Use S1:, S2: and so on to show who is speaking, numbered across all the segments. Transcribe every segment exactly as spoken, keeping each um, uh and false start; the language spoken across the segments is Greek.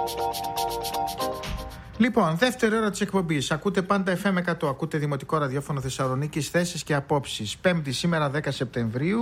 S1: Λοιπόν, δεύτερη ώρα της εκπομπής. Ακούτε πάντα εφ εμ εκατό, ακούτε Δημοτικό Ραδιόφωνο Θεσσαλονίκης, θέσεις και απόψεις. Πέμπτη σήμερα δέκα Σεπτεμβρίου.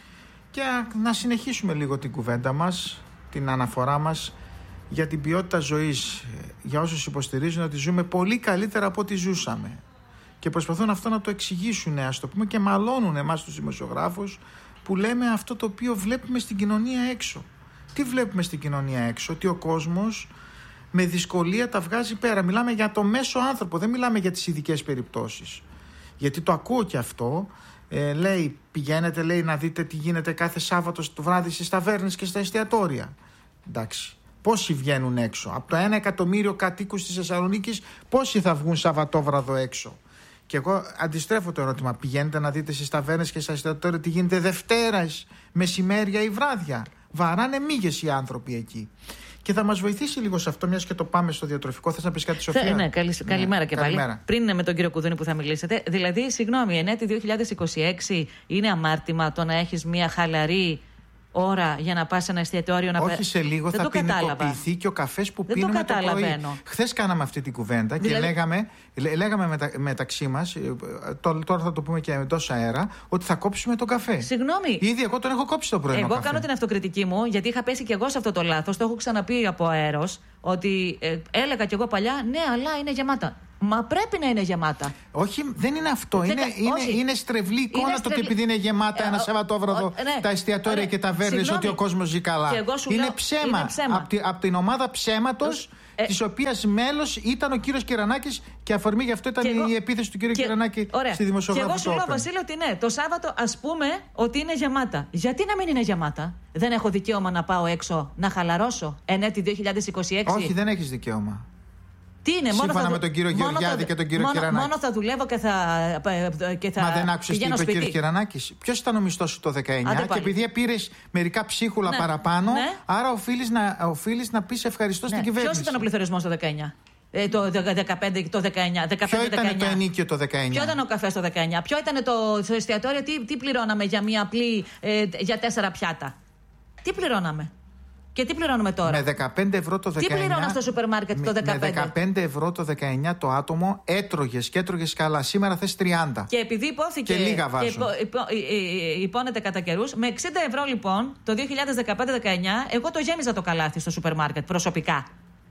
S1: Και να συνεχίσουμε λίγο την κουβέντα μας, την αναφορά μας για την ποιότητα ζωής. Για όσους υποστηρίζουν ότι ζούμε πολύ καλύτερα από ό,τι ζούσαμε. Και προσπαθούν αυτό να το εξηγήσουν, ας το πούμε, και μαλώνουν εμάς τους δημοσιογράφους που λέμε αυτό το οποίο βλέπουμε στην κοινωνία έξω. Τι βλέπουμε στην κοινωνία έξω? Ότι ο κόσμος με δυσκολία τα βγάζει πέρα. Μιλάμε για το μέσο άνθρωπο, δεν μιλάμε για τις ειδικές περιπτώσεις. Γιατί το ακούω και αυτό. Ε, λέει, πηγαίνετε, λέει, να δείτε τι γίνεται κάθε Σάββατο το βράδυ στις ταβέρνες και στα εστιατόρια. Εντάξει. Πόσοι βγαίνουν έξω? Από το ένα εκατομμύριο κατοίκους της Θεσσαλονίκης, πόσοι θα βγουν Σαββατόβραδο έξω? Και εγώ αντιστρέφω το ερώτημα. Πηγαίνετε να δείτε στις ταβέρνες και στα εστιατόρια τι γίνεται Δευτέρας, μεσημέρια ή βράδια? Βαράνε μύγες οι άνθρωποι εκεί. Και θα μας βοηθήσει λίγο σε αυτό, μιας και το πάμε στο διατροφικό. Θες να πεις κάτι, Σοφία?
S2: Ναι, καλη,
S1: ναι,
S2: καλημέρα και
S1: καλημέρα.
S2: πάλι. Πριν είναι με τον κύριο Κουδούνη που θα μιλήσετε. Δηλαδή, συγγνώμη, ενέτη δύο χιλιάδες είκοσι έξι είναι αμάρτημα το να έχεις μια χαλαρή ώρα για να πας σε ένα εστιατόριο να
S1: Όχι
S2: πε...
S1: σε λίγο,
S2: δεν
S1: θα ποινικοποιηθεί και ο καφές που
S2: δεν
S1: πίνουμε
S2: το,
S1: το πρωί. Χθες κάναμε αυτή την κουβέντα δηλαδή... και λέγαμε, λέγαμε μετα, μεταξύ μας, τώρα θα το πούμε και εντός αέρα, ότι θα κόψουμε τον καφέ.
S2: Συγγνώμη.
S1: Ήδη εγώ τον έχω κόψει το πρωί.
S2: Εγώ
S1: καφέ.
S2: κάνω την αυτοκριτική μου, γιατί είχα πέσει κι εγώ σε αυτό το λάθος. Το έχω ξαναπεί από αέρος, ότι ε, έλεγα κι εγώ παλιά, ναι, αλλά είναι γεμάτα. Μα πρέπει να είναι γεμάτα.
S1: Όχι, δεν είναι αυτό.
S2: Δεν
S1: είναι,
S2: κα...
S1: είναι, είναι στρεβλή εικόνα το ότι επειδή είναι γεμάτα ε, ένα Σαββατόβραδο ε, ναι. τα εστιατόρια ε, και ταβέρνες ότι ο κόσμος ζει καλά. Είναι,
S2: λέω,
S1: ψέμα.
S2: είναι ψέμα.
S1: Από, τη, από την ομάδα ψέματος, ε, της οποίας μέλος ήταν ο κύριος Κυρανάκης και αφορμή γι' αυτό ήταν
S2: εγώ,
S1: η επίθεση του κύριου
S2: και,
S1: Κυρανάκη
S2: ωραία.
S1: στη δημοσιογράφη.
S2: Και εγώ σου λέω, Βασίλη, ότι ναι, το Σάββατο ας πούμε ότι είναι γεμάτα. Γιατί να μην είναι γεμάτα? Δεν έχω δικαίωμα να πάω έξω να χαλαρώσω ενέτη δύο χιλιάδες είκοσι έξι?
S1: Όχι, δεν έχεις δικαίωμα.
S2: Τι είναι,
S1: σύμφωνα
S2: μόνο θα,
S1: με τον κύριο Γεωργιάδη
S2: θα,
S1: και τον κύριο
S2: μόνο,
S1: Κυρανάκη.
S2: Μόνο θα δουλεύω και θα, και θα
S1: Μα δεν άκουσες τι είπε ο κύριος Κυρανάκης? Ποιος ήταν ο μισθός σου το δεκαεννιά? Άντε, και επειδή πήρες μερικά ψίχουλα ναι, παραπάνω, ναι. άρα οφείλεις να, οφείλεις να πεις ευχαριστώ ναι. στην κυβέρνηση.
S2: Ποιος ήταν ο πληθωρισμός το δεκαεννιά? Ε, το δεκαπέντε, το δεκαεννιά, δεκαπέντε,
S1: Ποιο ήταν
S2: δεκαεννιά.
S1: το ενίκιο το δεκαεννιά?
S2: Ποιο ήταν ο καφές το δεκαεννιά? Ποιο ήταν το, το εστιατόριο? Τι, τι πληρώναμε για μία απλή, ε, για τέσσερα πιάτα? Τι πληρώναμε? Και τι πληρώνουμε τώρα?
S1: Με δεκαπέντε ευρώ το δεκαεννιά.
S2: Τι πληρώνα στο σούπερ μάρκετ το δεκαπέντε?
S1: Με δεκαπέντε ευρώ το δεκαεννιά το άτομο έτρωγες και έτρωγες καλά. Σήμερα θες τριάντα.
S2: Και επειδή υπόθηκε.
S1: Και λίγα βάζουν.
S2: Και υπο, υπο, υπόνεται κατά καιρούς. Με εξήντα ευρώ λοιπόν το δύο χιλιάδες δεκαπέντε δεκαεννιά, εγώ το γέμιζα το καλάθι στο σούπερ μάρκετ προσωπικά.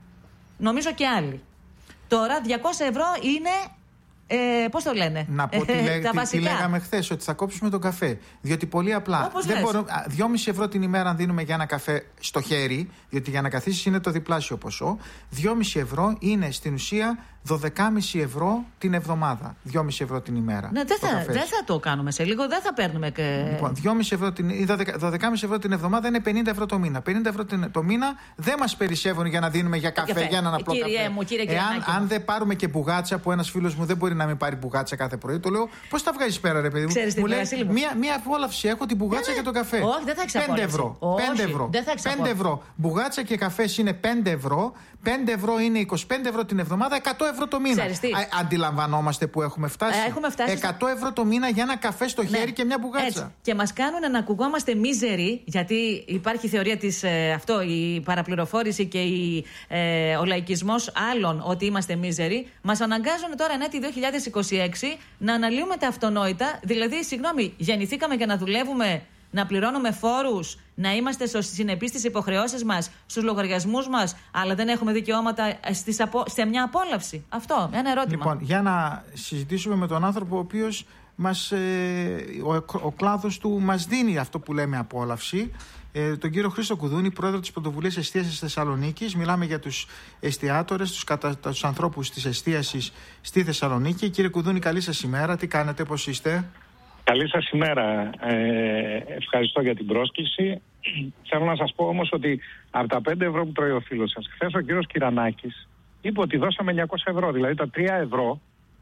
S2: Νομίζω και άλλοι. Τώρα διακόσια ευρώ είναι. Ε, πώς το λένε?
S1: Να πω τι, λέ, τι, τι λέγαμε χθες, ότι θα κόψουμε τον καφέ. Διότι πολύ απλά. Δεν μπορούμε, δυόμισι ευρώ την ημέρα αν δίνουμε για ένα καφέ στο χέρι, διότι για να καθίσεις είναι το διπλάσιο ποσό. δυόμισι ευρώ είναι στην ουσία δωδεκάμισι ευρώ την εβδομάδα. δυόμισι ευρώ την ημέρα.
S2: Ναι, δεν θα, δε θα το κάνουμε σε λίγο, δεν θα παίρνουμε. Και...
S1: Λοιπόν, δυόμισι ευρώ την, δωδεκάμισι ευρώ την εβδομάδα είναι πενήντα ευρώ το μήνα. πενήντα ευρώ το μήνα δεν μας περισσεύουν για να δίνουμε για καφέ, καφέ. για έναν απλό
S2: κύριε
S1: καφέ.
S2: Μου, κύριε
S1: Εάν αν δεν πάρουμε και μπουγάτσα, που ένας φίλος μου δεν μπορεί να μην πάρει μπουγάτσα κάθε πρωί, το λέω πώς τα βγάζεις πέρα, ρε παιδί μου?
S2: Ξέρεις,
S1: μου λέει,
S2: μου.
S1: μία, μία απόλαυση έχω την μπουγάτσα
S2: ναι,
S1: και τον καφέ.
S2: Όχι, δεν θα έχεις
S1: πέντε ευρώ. πέντε ευρώ. πέντε ευρώ. Μπουγάτσα και καφέ είναι πέντε ευρώ. πέντε ευρώ είναι είκοσι πέντε ευρώ την εβδομάδα, εκατό ευρώ το μήνα. Α, αντιλαμβανόμαστε που έχουμε φτάσει.
S2: Ε, έχουμε φτάσει
S1: εκατό ευρώ το μήνα για ένα καφέ στο χέρι ναι. και μια μπουγάτσα. Έτσι.
S2: Και μας κάνουν να ακουγόμαστε μίζεροι, γιατί υπάρχει η θεωρία της, ε, αυτό, η παραπληροφόρηση και η, ε, ο λαϊκισμός άλλων ότι είμαστε μίζεροι. Μας αναγκάζουν τώρα ενέτη δύο χιλιάδες είκοσι έξι να αναλύουμε τα αυτονόητα. Δηλαδή, συγγνώμη, γεννηθήκαμε για να δουλεύουμε, να πληρώνουμε φόρους, να είμαστε συνεπείς στις υποχρεώσεις μας, στους λογαριασμούς μας, αλλά δεν έχουμε δικαιώματα στις απο... σε μια απόλαυση. Αυτό, ένα ερώτημα.
S1: Λοιπόν, για να συζητήσουμε με τον άνθρωπο ο οποίος μας, ε, ο, ο κλάδος του μας δίνει αυτό που λέμε απόλαυση, ε, τον κύριο Χρήστο Κουδούνη, πρόεδρο της Πρωτοβουλίας Εστίασης Θεσσαλονίκης. Μιλάμε για τους εστιάτορες, τους, κατα... τους ανθρώπους της εστίασης στη Θεσσαλονίκη. Κύριε Κουδούνη, καλή σας ημέρα. Τι κάνετε, πώς είστε?
S3: Καλή σας ημέρα. Ε, ευχαριστώ για την πρόσκληση. Θέλω να σας πω όμως ότι από τα πέντε ευρώ που τρώει ο φίλος σας, χθες ο κύριος Κυρανάκης είπε ότι δώσαμε εννιακόσια ευρώ, δηλαδή τα τρία ευρώ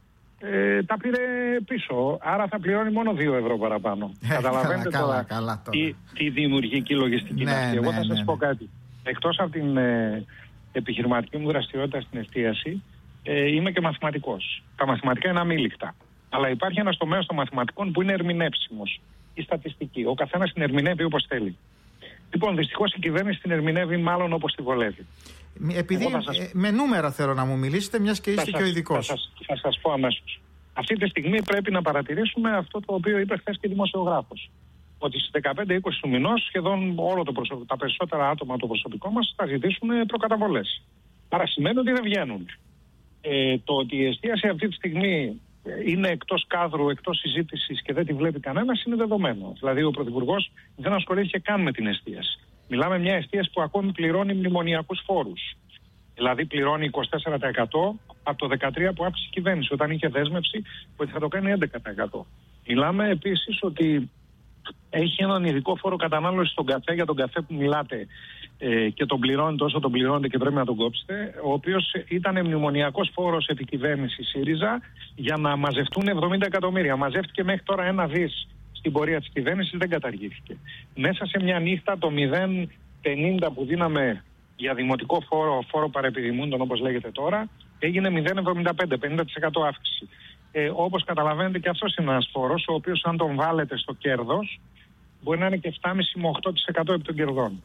S3: ε, τα πήρε πίσω. Άρα θα πληρώνει μόνο δύο ευρώ παραπάνω.
S1: Ε,
S3: Καταλαβαίνετε
S1: καλά,
S3: τώρα,
S1: καλά, καλά, τώρα.
S3: Τι, τι δημιουργική λογιστική
S1: ναι,
S3: είναι αυτή. Εγώ
S1: ναι,
S3: θα σας
S1: ναι,
S3: πω
S1: ναι.
S3: κάτι. Εκτός από την ε, επιχειρηματική μου δραστηριότητα στην εστίαση, ε, είμαι και μαθηματικός. Τα μαθηματικά είναι αμήλικτα. Αλλά υπάρχει ένας τομέας των μαθηματικών που είναι ερμηνεύσιμος. Η στατιστική. Ο καθένας την ερμηνεύει όπως θέλει. Λοιπόν, δυστυχώς η κυβέρνηση την ερμηνεύει μάλλον όπως τη βολεύει.
S1: Επειδή σας... με νούμερα θέλω να μου μιλήσετε, μιας και είστε
S3: θα
S1: και ο ειδικός.
S3: Θα σας, θα σας πω αμέσως. Αυτή τη στιγμή πρέπει να παρατηρήσουμε αυτό το οποίο είπε χθες και δημοσιογράφος. Ότι στις δεκαπέντε είκοσι του μηνός σχεδόν όλο το προσωπικό, τα περισσότερα άτομα το προσωπικό μας θα ζητήσουν προκαταβολές. Άρα σημαίνει ότι δεν βγαίνουν. Ε, το ότι η εστίαση αυτή τη στιγμή είναι εκτός κάδρου, εκτός συζήτησης και δεν τη βλέπει κανένας είναι δεδομένο. Δηλαδή ο Πρωθυπουργός δεν ασχολήθηκε καν με την εστίαση. Μιλάμε μια εστίαση που ακόμη πληρώνει μνημονιακούς φόρους. Δηλαδή πληρώνει είκοσι τέσσερα τοις εκατό από το δεκατρία που άφησε η κυβέρνηση, όταν είχε δέσμευση ότι θα το κάνει έντεκα τοις εκατό. Μιλάμε επίσης ότι έχει έναν ειδικό φόρο κατανάλωση στον καφέ, για τον καφέ που μιλάτε, ε, και τον πληρώνετε όσο τον πληρώνετε και πρέπει να τον κόψετε, ο οποίος ήταν μνημονιακός φόρος επί κυβέρνηση ΣΥΡΙΖΑ για να μαζευτούν εβδομήντα εκατομμύρια. Μαζεύτηκε μέχρι τώρα ένα δις στην πορεία της κυβέρνησης, δεν καταργήθηκε. Μέσα σε μια νύχτα το μηδέν κόμμα πενήντα που δίναμε για δημοτικό φόρο, φόρο παρεπιδημούντων όπως λέγεται τώρα, έγινε μηδέν κόμμα εβδομήντα πέντε, πενήντα τοις εκατό αύξηση. Ε, όπως καταλαβαίνετε και αυτός είναι ένας φόρος, ο οποίος αν τον βάλετε στο κέρδος, μπορεί να είναι και επτά κόμμα πέντε με οκτώ τοις εκατό επί των κερδών.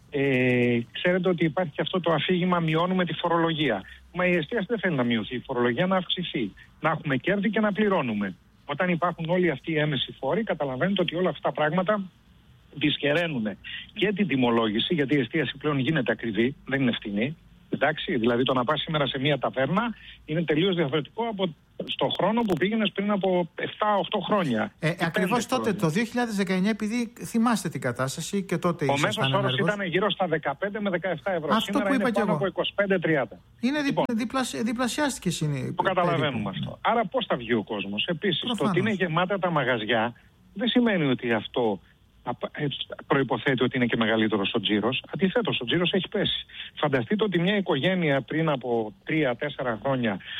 S3: Ε, ξέρετε ότι υπάρχει και αυτό το αφήγημα, μειώνουμε τη φορολογία. Μα η εστίαση δεν θέλει να μειωθεί, η φορολογία να αυξηθεί. Να έχουμε κέρδη και να πληρώνουμε. Όταν υπάρχουν όλοι αυτοί οι έμεσοι φόροι, καταλαβαίνετε ότι όλα αυτά τα πράγματα δυσχεραίνουν και την τιμολόγηση, γιατί η εστίαση πλέον γίνεται ακριβή, δεν είναι φτηνή. Εντάξει, δηλαδή το να πας σήμερα σε μια ταβέρνα είναι τελείως διαφορετικό από στον χρόνο που πήγαινες πριν από επτά οκτώ χρόνια.
S1: Ε, ακριβώς τότε, χρόνια. Το δύο χιλιάδες δεκαεννιά, επειδή θυμάστε την κατάσταση και τότε
S3: ο μέσος όρος ήταν γύρω στα δεκαπέντε με δεκαεπτά ευρώ.
S1: Αυτό
S3: σήμερα
S1: που είπα
S3: είναι
S1: και
S3: πάνω
S1: εγώ.
S3: από είκοσι πέντε τριάντα.
S1: Είναι
S3: λοιπόν,
S1: διπλασια, διπλασιάστηκε. Είναι,
S3: το καταλαβαίνουμε αυτό. Άρα πώς θα βγει ο κόσμος. Επίσης, προφανώς, το ότι είναι γεμάτα τα μαγαζιά δεν σημαίνει ότι αυτό προϋποθέτει ότι είναι και μεγαλύτερος ο τζίρος. Αντιθέτως, ο τζίρος έχει πέσει. Φανταστείτε ότι μια οικογένεια πριν από τρία τέσσερα χρόνια